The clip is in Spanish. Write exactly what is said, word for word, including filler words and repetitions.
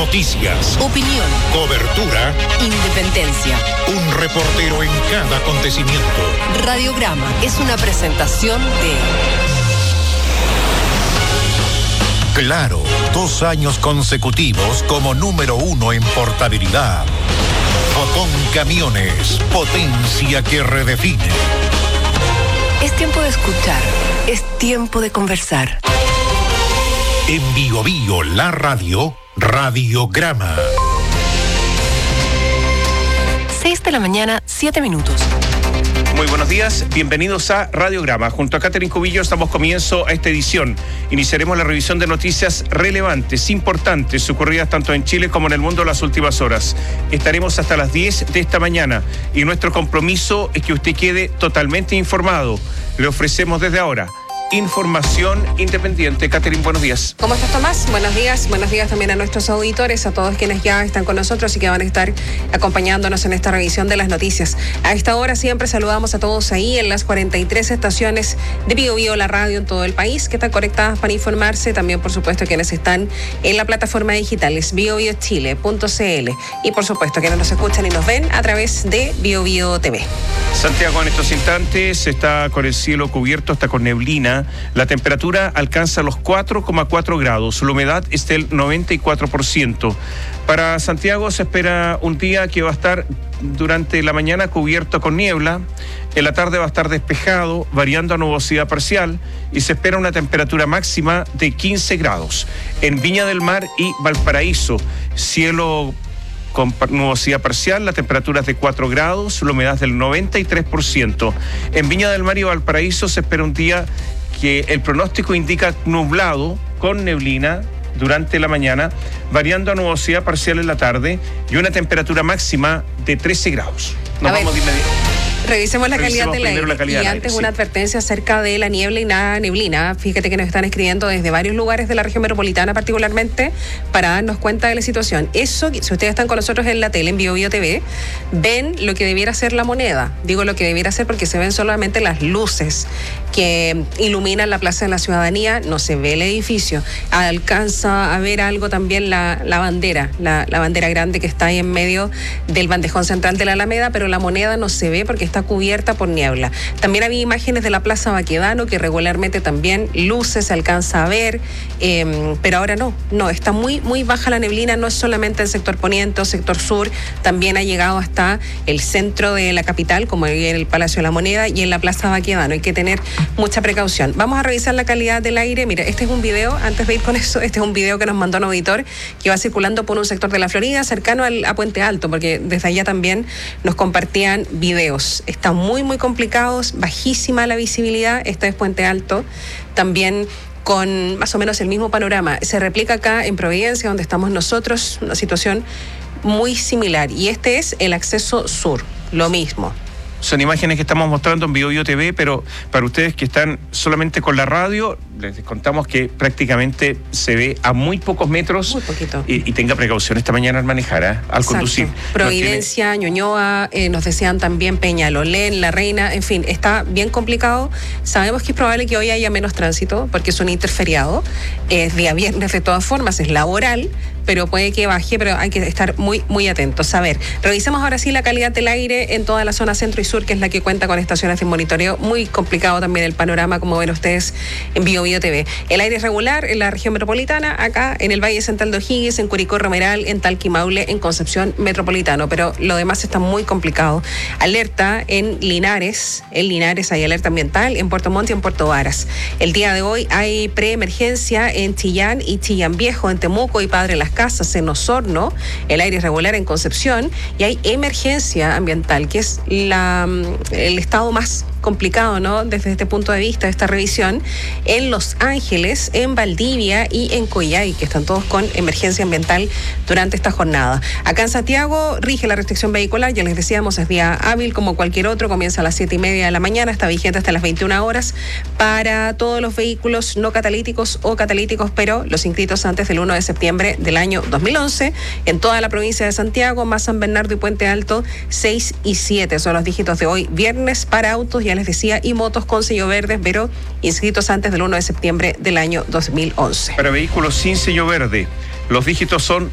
Noticias. Opinión. Cobertura. Independencia. Un reportero en cada acontecimiento. Radiograma es una presentación de... Claro, dos años consecutivos como número uno en portabilidad. Fotón Camiones, potencia que redefine. Es tiempo de escuchar, es tiempo de conversar. En Bio Bio, la radio, Radiograma. seis de la mañana, siete minutos. Muy buenos días, bienvenidos a Radiograma. Junto a Catherine Cubillo damos comienzo a esta edición. Iniciaremos la revisión de noticias relevantes, importantes, ocurridas tanto en Chile como en el mundo en las últimas horas. Estaremos hasta las diez de esta mañana y nuestro compromiso es que usted quede totalmente informado. Le ofrecemos desde ahora información independiente. Catherine, buenos días. ¿Cómo estás, Tomás? Buenos días. Buenos días también a nuestros auditores, a todos quienes ya están con nosotros y que van a estar acompañándonos en esta revisión de las noticias. A esta hora siempre saludamos a todos ahí en las cuarenta y tres estaciones de Bio Bio, la radio en todo el país, que están conectadas para informarse. También, por supuesto, quienes están en la plataforma digital, es bio bio chile punto c l. Y, por supuesto, quienes nos escuchan y nos ven a través de Bio Bio T V. Santiago en estos instantes está con el cielo cubierto, está con neblina. La temperatura alcanza los cuatro coma cuatro grados, la humedad es del noventa y cuatro por ciento. Para Santiago se espera un día que va a estar durante la mañana cubierto con niebla, en la tarde va a estar despejado, variando a nubosidad parcial y se espera una temperatura máxima de quince grados. En Viña del Mar y Valparaíso, cielo con nubosidad parcial, la temperatura es de cuatro grados, la humedad es del noventa y tres por ciento. En Viña del Mar y Valparaíso se espera un día que el pronóstico indica nublado con neblina durante la mañana, variando a nubosidad parcial en la tarde y una temperatura máxima de trece grados. Nos a vamos ver. de inmediato. Revisemos la Revisemos calidad del aire. la calidad y del antes aire, una sí. advertencia acerca de la niebla y la neblina. Fíjate que nos están escribiendo desde varios lugares de la región metropolitana particularmente para darnos cuenta de la situación. Eso, si ustedes están con nosotros en la tele, en Bio Bio T V, ven lo que debiera ser la moneda. Digo lo que debiera ser porque se ven solamente las luces que iluminan la Plaza de la Ciudadanía, no se ve el edificio. Alcanza a ver algo también la, la bandera, la, la bandera grande que está ahí en medio del bandejón central de la Alameda, pero la moneda no se ve porque está cubierta por niebla. También había imágenes de la Plaza Baquedano que regularmente también luces se alcanza a ver, eh, pero ahora no, no, está muy, muy baja la neblina, no es solamente el sector poniente o sector sur, también ha llegado hasta el centro de la capital, como en el Palacio de la Moneda y en la Plaza Baquedano. Hay que tener mucha precaución. Vamos a revisar la calidad del aire. Mira, este es un video, antes de ir con eso, este es un video que nos mandó un auditor que va circulando por un sector de la Florida, cercano al, a Puente Alto, porque desde allá también nos compartían videos. Está muy, muy complicados, bajísima la visibilidad, esta es Puente Alto, también con más o menos el mismo panorama. Se replica acá en Providencia, donde estamos nosotros, una situación muy similar, y este es el acceso sur, lo mismo. Son imágenes que estamos mostrando en Bio Bio T V, pero para ustedes que están solamente con la radio, les contamos que prácticamente se ve a muy pocos metros. Muy poquito. Y, y tenga precaución esta mañana al manejar, ¿eh? Al Exacto. conducir. Providencia, tiene... Ñuñoa, eh, nos decían también Peñalolén, La Reina, en fin, está bien complicado. Sabemos que es probable que hoy haya menos tránsito porque es un interferiado. Es día viernes de todas formas, es laboral, pero puede que baje, pero hay que estar muy, muy atentos. A ver, revisemos ahora sí la calidad del aire en toda la zona centro y sur, que es la que cuenta con estaciones de monitoreo. Muy complicado también el panorama, como ven ustedes en Bio Bio T V. El aire es regular en la región metropolitana, acá en el Valle Central de O'Higgins, en Curicó, Romeral, en Talca y Maule, en Concepción Metropolitano, pero lo demás está muy complicado. Alerta en Linares, en Linares hay alerta ambiental, en Puerto Montt y en Puerto Varas. El día de hoy hay preemergencia en Chillán y Chillán Viejo, en Temuco y Padre Las Casas, en Osorno, el aire es regular en Concepción, y hay emergencia ambiental, que es la, el estado más complicado, ¿no?, desde este punto de vista de esta revisión, en Los Ángeles, en Valdivia y en Coyhai, que están todos con emergencia ambiental durante esta jornada. Acá en Santiago rige la restricción vehicular, ya les decíamos, es día hábil como cualquier otro, comienza a las siete y media de la mañana, está vigente hasta las veintiuna horas para todos los vehículos no catalíticos o catalíticos, pero los inscritos antes del uno de septiembre del año dos mil once, en toda la provincia de Santiago, más San Bernardo y Puente Alto, seis y siete son los dígitos de hoy, viernes, para autos, ya les decía, y motos con sello verde, pero inscritos antes del uno de septiembre del año dos mil once. Para vehículos sin sello verde, los dígitos son